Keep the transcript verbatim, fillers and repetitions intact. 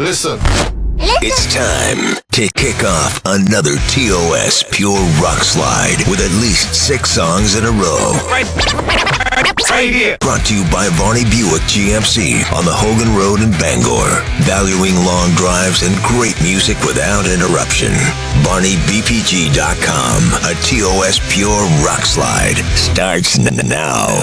Listen. It's time to kick off another T O S Pure Rock Slide with at least six songs in a row. Right, right here. Brought to you by Varney Buick G M C on the Hogan Road in Bangor. Valuing long drives and great music without interruption. Barney B P G dot com. A T O S Pure Rock Slide starts n- now.